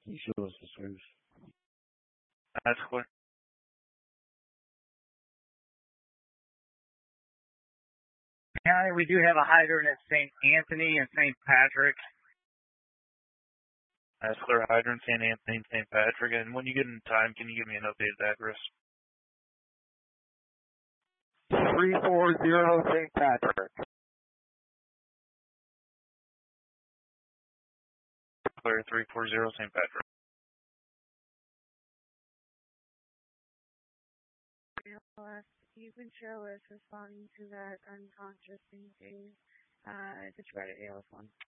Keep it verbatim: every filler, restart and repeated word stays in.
Can you show us the service? That's clear. County, we do have a hydrant at Saint Anthony and Saint Patrick. That's clear. Hydrant, Saint Anthony, and Saint Patrick. And when you get in time, can you give me an updated address? three four zero Saint Patrick. Clear, three four zero Saint Patrick. You can show us responding to that unconscious thing, uh, if it's right at A L S one.